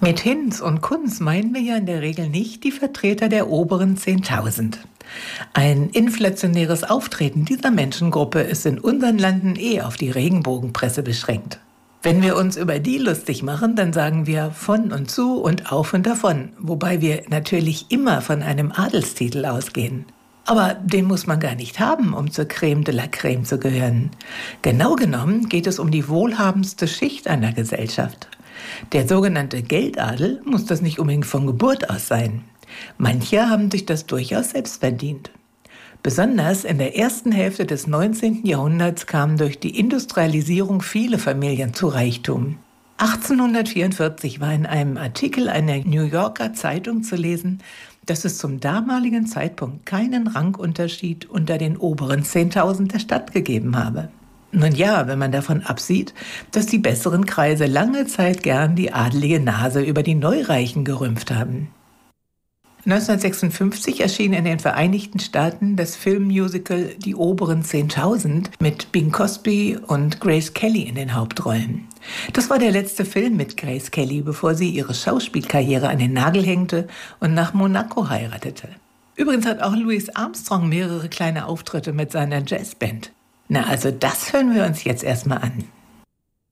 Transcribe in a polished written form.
Mit Hinz und Kunz meinen wir ja in der Regel nicht die Vertreter der oberen 10.000. Ein inflationäres Auftreten dieser Menschengruppe ist in unseren Landen auf die Regenbogenpresse beschränkt. Wenn wir uns über die lustig machen, dann sagen wir von und zu und auf und davon, wobei wir natürlich immer von einem Adelstitel ausgehen. Aber den muss man gar nicht haben, um zur Crème de la Crème zu gehören. Genau genommen geht es um die wohlhabendste Schicht einer Gesellschaft. Der sogenannte Geldadel muss das nicht unbedingt von Geburt aus sein. Manche haben sich das durchaus selbst verdient. Besonders in der ersten Hälfte des 19. Jahrhunderts kamen durch die Industrialisierung viele Familien zu Reichtum. 1844 war in einem Artikel einer New Yorker Zeitung zu lesen, dass es zum damaligen Zeitpunkt keinen Rangunterschied unter den oberen 10.000 der Stadt gegeben habe. Nun ja, wenn man davon absieht, dass die besseren Kreise lange Zeit gern die adelige Nase über die Neureichen gerümpft haben. 1956 erschien in den Vereinigten Staaten das Filmmusical Die oberen 10.000 mit Bing Crosby und Grace Kelly in den Hauptrollen. Das war der letzte Film mit Grace Kelly, bevor sie ihre Schauspielkarriere an den Nagel hängte und nach Monaco heiratete. Übrigens hat auch Louis Armstrong mehrere kleine Auftritte mit seiner Jazzband. Na, also das hören wir uns jetzt erstmal an.